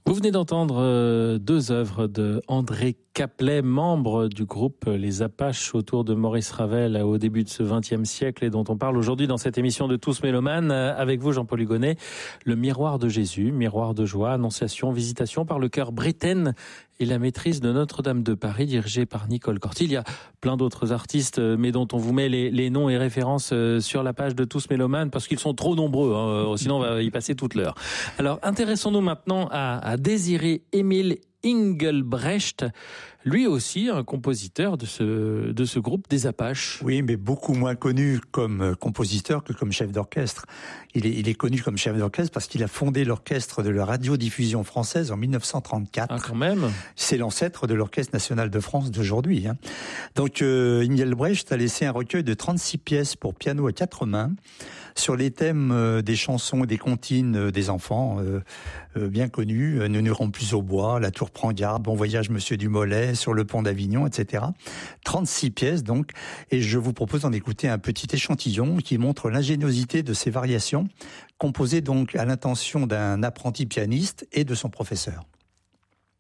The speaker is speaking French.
Vous venez d'entendre deux œuvres de André Caplet, membre du groupe Les Apaches autour de Maurice Ravel au début de ce XXe siècle et dont on parle aujourd'hui dans cette émission de Tous Mélomanes. Avec vous, Jean-Paul Hugonnet, le miroir de Jésus, miroir de joie, annonciation, visitation par le chœur Britten et la maîtrise de Notre-Dame de Paris, dirigée par Nicole Corti. Il y a plein d'autres artistes, mais dont on vous met les noms et références sur la page de Tous Mélomanes, parce qu'ils sont trop nombreux, sinon on va y passer toute l'heure. Alors, intéressons-nous maintenant à Désiré Émile Engelbrecht, lui aussi un compositeur de ce groupe des Apaches. Oui, mais beaucoup moins connu comme compositeur que comme chef d'orchestre. Il est connu comme chef d'orchestre parce qu'il a fondé l'orchestre de la radiodiffusion française en 1934. Ah, quand même. C'est l'ancêtre de l'Orchestre national de France d'aujourd'hui. Donc, Engelbrecht a laissé un recueil de 36 pièces pour piano à 4 mains sur les thèmes des chansons et des comptines des enfants bien connus. Nous n'irons plus au bois, La tour prend garde, Bon voyage Monsieur du Mollet, Sur le pont d'Avignon, etc. 36 pièces donc, et je vous propose d'en écouter un petit échantillon qui montre l'ingéniosité de ces variations, composées donc à l'intention d'un apprenti pianiste et de son professeur.